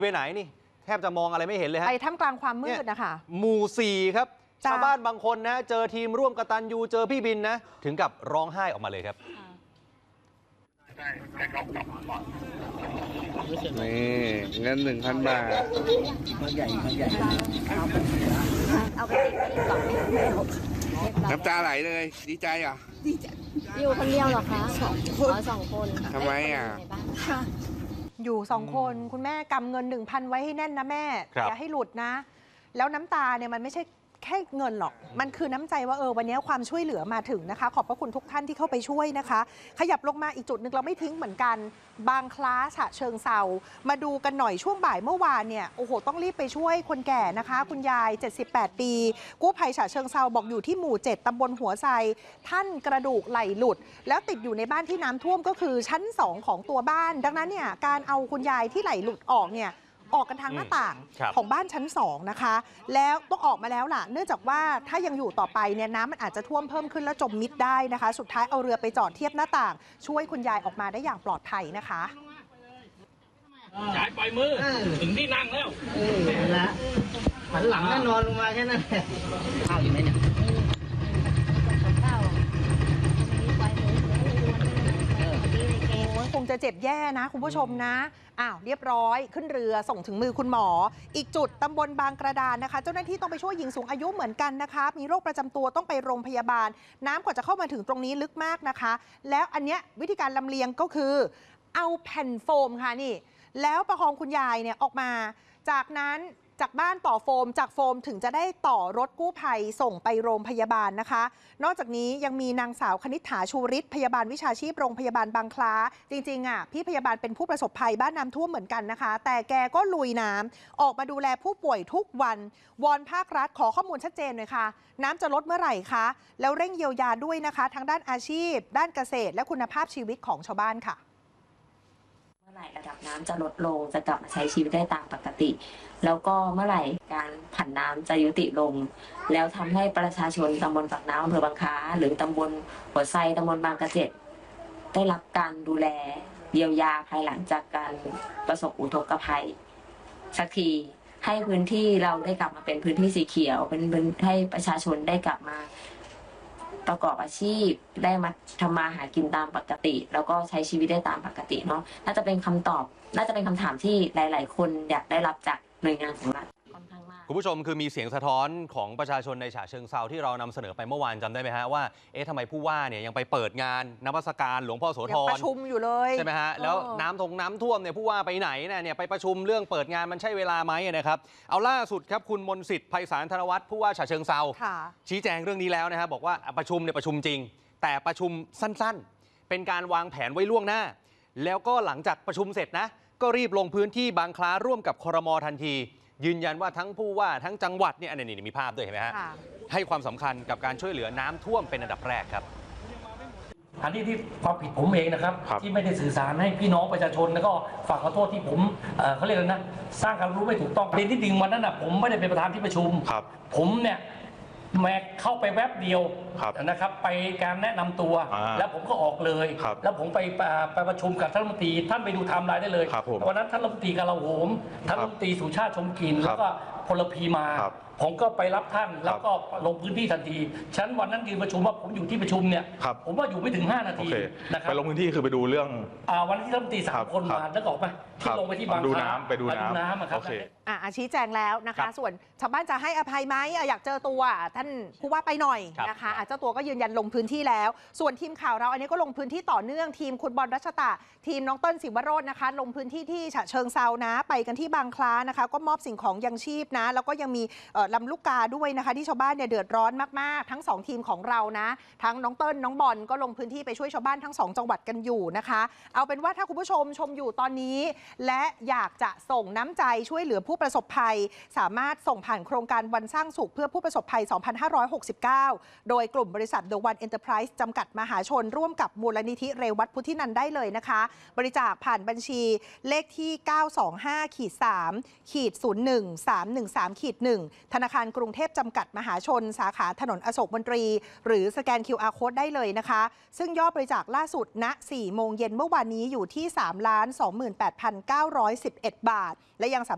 ไปไหนนี่แทบจะมองอะไรไม่เห็นเลยฮะไปท่ามกลางความมืดนะคะหมู่ 4ครับชาวบ้านบางคนนะเจอทีมร่วมกตัญญูเจอพี่บินนะถึงกับร้องไห้ออกมาเลยครับนี่เงิน 1,000 บาทเอาไปติดไว้อีกกล่องน้ำตาไหลเลยดีใจเหรอดีใจอยู่คนเดียวเหรอคะ2 คนทำไมอ่ะอยู่2 คนคุณแม่กำเงิน 1,000 ไว้ให้แน่นนะแม่อย่าให้หลุดนะแล้วน้ำตาเนี่ยมันไม่ใช่แค่เงินหรอกมันคือน้ำใจว่าวันนี้ความช่วยเหลือมาถึงนะคะขอบพระคุณทุกท่านที่เข้าไปช่วยนะคะขยับลงมาอีกจุดนึงเราไม่ทิ้งเหมือนกันบางคล้าฉะเชิงเซามาดูกันหน่อยช่วงบ่ายเมื่อวานเนี่ยโอ้โหต้องรีบไปช่วยคนแก่นะคะคุณยาย78 ปีกู้ภัยฉะเชิงเซาบอกอยู่ที่หมู่ 7ตำบลหัวไซท่านกระดูกไหล่หลุดแล้วติดอยู่ในบ้านที่น้ำท่วมก็คือชั้น2ของตัวบ้านดังนั้นเนี่ยการเอาคุณยายที่ไหล่หลุดออกเนี่ยออกกันทางหน้าต่างของบ้านชั้น2นะคะแล้วต้องออกมาแล้วล่ะเนื่องจากว่าถ้ายังอยู่ต่อไปเนี่ยน้ำมันอาจจะท่วมเพิ่มขึ้นแล้วจมมิดได้นะคะสุดท้ายเอาเรือไปจอดเทียบหน้าต่างช่วยคุณยายออกมาได้อย่างปลอดภัยนะคะจ่ายปล่อยมือถึงที่นั่งแล้วละหันหลังก็นอนลงมาแค่นั้นข้าวอยู่ไหมเนี่ยคงจะเจ็บแย่นะคุณผู้ชมนะเรียบร้อยขึ้นเรือส่งถึงมือคุณหมออีกจุดตำบลบางกระดานนะคะเจ้าหน้าที่ต้องไปช่วยหญิงสูงอายุเหมือนกันนะคะมีโรคประจำตัวต้องไปโรงพยาบาลน้ำกว่าจะเข้ามาถึงตรงนี้ลึกมากนะคะแล้วอันเนี้ยวิธีการลำเลียงก็คือเอาแผ่นโฟมค่ะนี่แล้วประคองคุณยายเนี่ยออกมาจากนั้นจากบ้านต่อโฟมจากโฟมถึงจะได้ต่อรถกู้ภัยส่งไปโรงพยาบาลนะคะนอกจากนี้ยังมีนางสาวคณิษฐาชูฤทธิ์พยาบาลวิชาชีพโรงพยาบาลบางคล้าจริงๆพี่พยาบาลเป็นผู้ประสบภัยบ้านน้ำท่วมเหมือนกันนะคะแต่แกก็ลุยน้ำออกมาดูแลผู้ป่วยทุกวันวอนภาครัฐขอข้อมูลชัดเจนหน่อยค่ะน้ำจะลดเมื่อไหร่คะแล้วเร่งเยียวยาด้วยนะคะทั้งด้านอาชีพด้านเกษตรและคุณภาพชีวิตของชาวบ้านค่ะเมื่อไหร่ระดับน้ำจะลดลงจะกลับมาใช้ชีวิตได้ตามปกติแล้วก็เมื่อไหร่การผันน้ำจะยุติลงแล้วทำให้ประชาชนตำบลปากน้ำอำเภอบางคล้าหรือตำบลหัวไซตำบลบางกระเจ็ดได้รับการดูแลเยียวยาภายหลังจากการประสบอุทกภัยสักทีให้พื้นที่เราได้กลับมาเป็นพื้นที่สีเขียวเป็นให้ประชาชนได้กลับมาประกอบอาชีพได้มาทำมาหากินตามปกติแล้วก็ใช้ชีวิตได้ตามปกติเนาะน่าจะเป็นคำตอบน่าจะเป็นคำถามที่หลายๆคนอยากได้รับจากหน่วยงานของรัฐค่อนข้างมากคุณผู้ชมคือมีเสียงสะท้อนของประชาชนในฉะเชิงเทราที่เรานำเสนอไปเมื่อวานจำได้ไหมฮะว่าทำไมผู้ว่าเนี่ยยังไปเปิดงานนมัสการหลวงพ่อโสธรประชุมอยู่เลยใช่ไหมฮะแล้วน้ำท่วมเนี่ยผู้ว่าไปไหนเนี่ยไปประชุมเรื่องเปิดงานมันใช่เวลาไหมนะครับเอาล่าสุดครับคุณมนต์สิทธิ์ไพศาลธนวัฒน์ผู้ว่าฉะเชิงเทราชี้แจงเรื่องนี้แล้วนะครับบอกว่าประชุมจริงแต่ประชุมสั้นๆเป็นการวางแผนไว้ล่วงหน้าแล้วก็หลังจากประชุมเสร็จนะก็รีบลงพื้นที่บางคล้าร่วมกับครม.ทันทียืนยันว่าทั้งผู้ว่าทั้งจังหวัดเนี่ยนี่มีภาพด้วยเห็นไหมฮะให้ความสำคัญกับการช่วยเหลือน้ำท่วมเป็นอันดับแรกครับอันนี้ที่ความผิดผมเองนะครับที่ไม่ได้สื่อสารให้พี่น้องประชาชนแล้วก็ฝากขอโทษที่ผมเขาเรียกอะไรนะสร้างการรู้ไม่ถูกต้องประเด็นที่จริงวันนั้นผมไม่ได้เป็นประธานที่ประชุมผมเนี่ยแม้เข้าไปแวบเดียวนะครับไปการแนะนำตัวแล้วผมก็ออกเลยแล้วผมไปประชุมกับท่านรัฐมนตรีท่านไปดูไทม์ไลน์ได้เลยวันนั้นท่านรัฐมนตรีกลาโหมท่านรัฐมนตรีสุชาติชมกลิ่นแล้วก็พลพีมาผมก็ไปรับท่านแล้วก็ลงพื้นที่ทันทีฉันวันนั้นยืนประชุมว่าผมอยู่ที่ประชุมเนี่ยผมว่าอยู่ไม่ถึง5 นาทีนะครับไปลงพื้นที่คือไปดูเรื่องวันที่รัฐมนตรี3 คนมาแล้วก็ออกไปที่ลงไปที่บางคล้าไปดูน้ำครับชี้แจงแล้วนะคะส่วนชาวบ้านจะให้อภัยไหมอยากเจอตัวท่านผู้ว่าไปหน่อยนะคะเจ้าตัวก็ยืนยันลงพื้นที่แล้วส่วนทีมข่าวเราอันนี้ก็ลงพื้นที่ต่อเนื่องทีมคุณบอลรัชตะทีมน้องเติ้ลศิวโรจน์นะคะลงพื้นที่ที่ฉะเชิงเซานะไปกันที่บางคล้านะคะก็มอบสิ่งของยังชีพนะแล้วก็ยังมีลำลูกกาด้วยนะคะที่ชาวบ้านเนี่ยเดือดร้อนมากๆทั้ง2ทีมของเรานะทั้งน้องเติ้ลน้องบอลก็ลงพื้นที่ไปช่วยชาวบ้านทั้ง2จังหวัดกันอยู่นะคะเอาเป็นว่าถ้าคุณผู้ชมชมอยู่ตอนนี้และอยากจะส่งน้ำใจช่วยเหลือผู้ประสบภัยสามารถส่งผ่านโครงการวันสร้างสุขเพื่อผู้ประสบภัย 2569 โดยกลุ่มบริษัท The One Enterprise จำกัดมหาชนร่วมกับมูลนิธิเรวัตพุทธินันท์ได้เลยนะคะบริจาคผ่านบัญชีเลขที่ 925-3-01-313-1 ธนาคารกรุงเทพจำกัดมหาชนสาขาถนนอโศกมนตรีหรือสแกน QR Code ได้เลยนะคะซึ่งยอดบริจาคล่าสุดณ 4 โมงเย็นเมื่อวานนี้อยู่ที่ 3,28,911 บาทและยังสามารถ